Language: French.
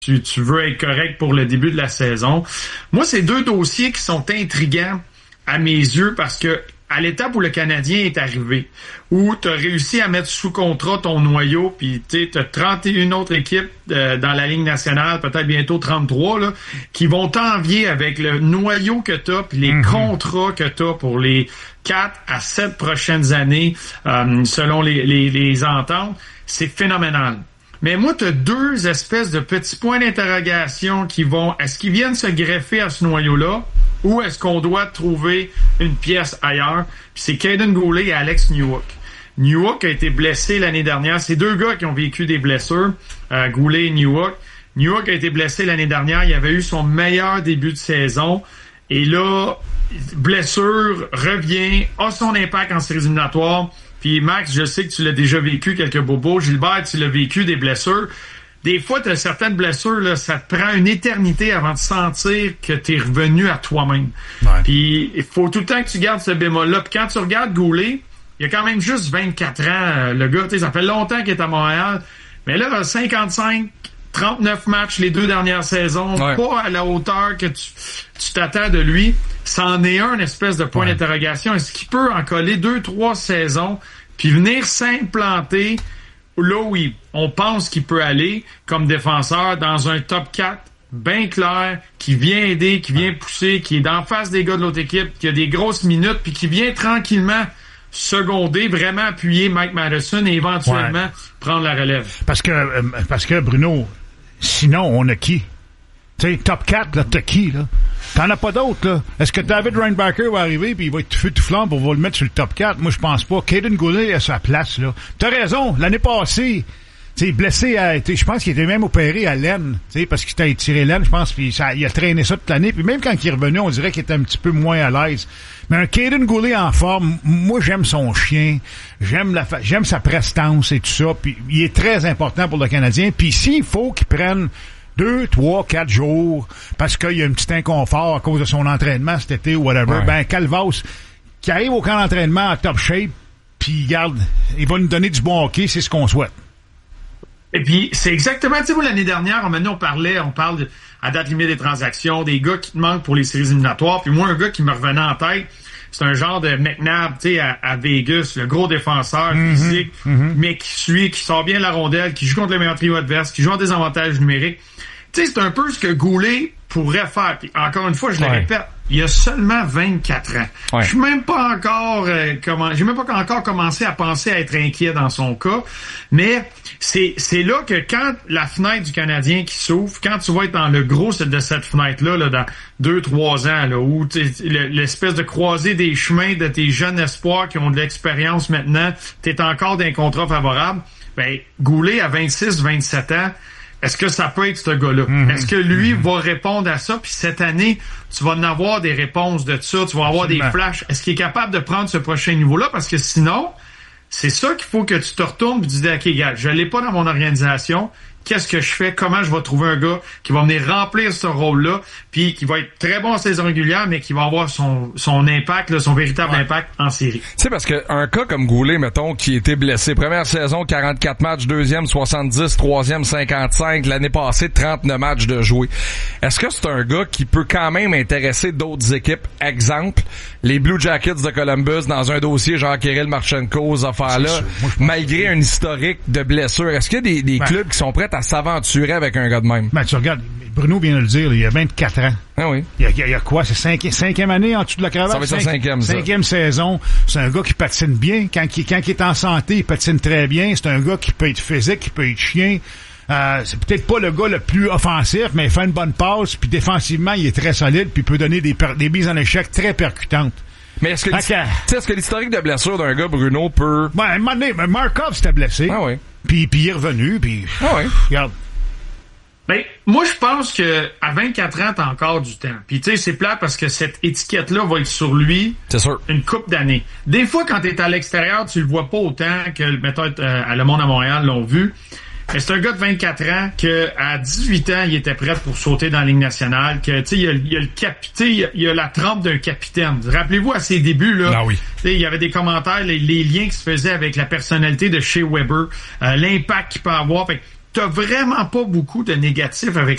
tu veux être correct pour le début de la saison. Moi, c'est 2 dossiers qui sont intriguants à mes yeux parce que à l'étape où le Canadien est arrivé, où tu as réussi à mettre sous contrat ton noyau, puis tu as 31 autres équipes dans la Ligue nationale, peut-être bientôt 33, là, qui vont t'envier avec le noyau que tu as, puis les contrats que tu as pour les 4 à 7 prochaines années, selon les ententes. C'est phénoménal. Mais moi, tu as 2 espèces de petits points d'interrogation qui vont... Est-ce qu'ils viennent se greffer à ce noyau-là? Ou est-ce qu'on doit trouver une pièce ailleurs? Puis c'est Kaiden Guhle et Alex Newhook. Newhook a été blessé l'année dernière. C'est 2 gars qui ont vécu des blessures, Guhle et Newhook. Newhook a été blessé l'année dernière. Il avait eu son meilleur début de saison. Et là, blessure, revient, a son impact en séries éliminatoires. Puis Max, je sais que tu l'as déjà vécu quelques bobos. Gilbert, tu l'as vécu des blessures. Des fois, tu as certaines blessures, là, ça te prend une éternité avant de sentir que tu es revenu à toi-même. Ouais. Puis il faut tout le temps que tu gardes ce bémol-là. Puis quand tu regardes Guhle, il a quand même juste 24 ans, le gars. Ça fait longtemps qu'il est à Montréal. Mais là, 55, 39 matchs les 2 dernières saisons, pas à la hauteur que tu t'attends de lui. C'en est un espèce de point d'interrogation. Est-ce qu'il peut en coller 2-3 saisons puis venir s'implanter là où on pense qu'il peut aller comme défenseur dans un top 4 bien clair, qui vient aider, qui vient pousser, qui est d'en face des gars de l'autre équipe, qui a des grosses minutes, puis qui vient tranquillement seconder, vraiment appuyer Mike Matheson et éventuellement prendre la relève. Parce que Bruno, sinon, on a qui? Tu sais, top 4, là, t'as qui, là? T'en as pas d'autres, là. Est-ce que David Reinbacher va arriver puis il va être feu tout flambe pour le mettre sur le top 4? Moi, je pense pas. Kaiden Guhle a sa place, là. T'as raison. L'année passée, tu sais, blessé je pense qu'il était même opéré à l'aine, tu sais, parce qu'il t'a étiré l'aine, je pense, puis il a traîné ça toute l'année. Puis même quand il est revenu, on dirait qu'il était un petit peu moins à l'aise. Mais un Kaiden Guhle en forme, moi, j'aime son chien. J'aime sa prestance et tout ça. Puis il est très important pour le Canadien. Puis s'il faut qu'il prenne 2, 3, 4 jours, parce qu'il y a un petit inconfort à cause de son entraînement cet été ou whatever, ben Calvas, qui arrive au camp d'entraînement en top shape, puis garde, il va nous donner du bon hockey, c'est ce qu'on souhaite. Et puis, c'est exactement, tu sais, vous, l'année dernière, on parle à date limite des transactions, des gars qui te manquent pour les séries éliminatoires, puis moi, un gars qui me revenait en tête, c'est un genre de McNabb, tu sais, à Vegas, le gros défenseur physique, mais qui sort bien la rondelle, qui joue contre le meilleur trio adverse, qui joue en désavantage numérique. Tu sais, c'est un peu ce que Guhle pourrait faire. Puis encore une fois, je le répète, il a seulement 24 ans. Je suis même pas encore j'ai même pas encore commencé à penser à être inquiet dans son cas, mais c'est là que quand la fenêtre du Canadien qui s'ouvre, quand tu vas être dans le gros de cette fenêtre-là, là, dans 2-3 ans, là, où l'espèce de croisée des chemins de tes jeunes espoirs qui ont de l'expérience maintenant, t'es encore d'un contrat favorable, ben Guhle à 26-27 ans, est-ce que ça peut être ce gars-là? Est-ce que lui va répondre à ça? Puis cette année, tu vas en avoir des réponses de ça, tu vas avoir des flashs. Est-ce qu'il est capable de prendre ce prochain niveau-là? Parce que sinon, c'est ça qu'il faut que tu te retournes et tu te dis, OK, gars, je l'ai pas dans mon organisation. Qu'est-ce que je fais? Comment je vais trouver un gars qui va venir remplir ce rôle-là, puis qui va être très bon en saison régulière, mais qui va avoir son impact, là, son véritable impact en série. Tu sais, parce que un cas comme Guhle, mettons, qui était blessé, première saison, 44 matchs, deuxième, 70, troisième, 55, l'année passée, 39 matchs de jouer. Est-ce que c'est un gars qui peut quand même intéresser d'autres équipes? Exemple, les Blue Jackets de Columbus dans un dossier genre Kirill Marchenko, ces affaires-là, malgré un historique de blessures. Est-ce qu'il y a des clubs qui sont prêts à s'aventurer avec un gars de même? Ben, tu regardes, Bruno vient de le dire, il y a 24 ans. Ah oui. Il y a quoi? C'est cinquième année en dessous de la cravate? Ça va être sa cinquième, ça. Cinquième saison. C'est un gars qui patine bien. Quand il est en santé, il patine très bien. C'est un gars qui peut être physique, qui peut être chien. C'est peut-être pas le gars le plus offensif, mais il fait une bonne passe, puis défensivement, il est très solide, puis il peut donner des mises en échec très percutantes. Mais est-ce que l'historique de blessure d'un gars, Bruno, peut... Ouais, à un moment donné, Markov s'était blessé. Ah oui. Puis il est revenu, puis... Ah oui. Regarde. Ben, moi, je pense que à 24 ans, t'as encore du temps. Puis, tu sais, c'est plat parce que cette étiquette-là va être sur lui une couple d'années. Des fois, quand t'es à l'extérieur, tu le vois pas autant que, mettons, à Le Monde à Montréal l'ont vu. Mais c'est un gars de 24 ans que à 18 ans, il était prêt pour sauter dans la Ligue nationale, que tu sais il y a la trempe d'un capitaine. Rappelez-vous à ses débuts là, ah oui. Il y avait des commentaires, les liens qui se faisaient avec la personnalité de Shea Weber, l'impact qu'il peut avoir. Fait que t'as vraiment pas beaucoup de négatifs avec